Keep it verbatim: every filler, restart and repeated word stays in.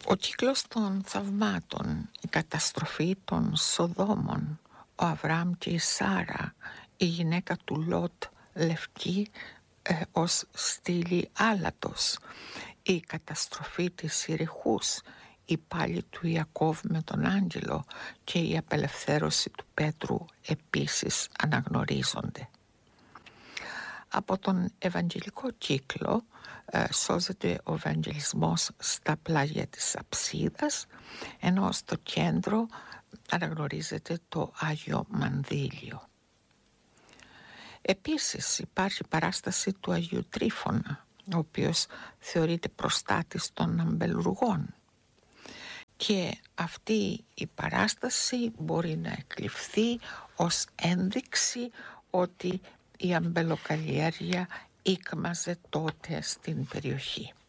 Ο κύκλος των θαυμάτων, η καταστροφή των Σοδόμων, ο Αβραάμ και η Σάρα, η γυναίκα του Λότ λευκή ε, ως στήλη άλατος, η καταστροφή της Ιεριχούς, η πάλη του Ιακώβ με τον άγγελο και η απελευθέρωση του Πέτρου επίσης αναγνωρίζονται. Από τον Ευαγγελικό κύκλο ε, σώζεται ο Ευαγγελισμός στα πλάγια της Αψίδας, ενώ στο κέντρο αναγνωρίζεται το Άγιο Μανδύλιο. Επίσης υπάρχει παράσταση του Αγίου Τρίφωνα, ο οποίος θεωρείται προστάτης των αμπελουργών. Και αυτή η παράσταση μπορεί να εκλειφθεί ως ένδειξη ότι η αμπελοκαλλιέργεια ήκμαζε τότε στην περιοχή.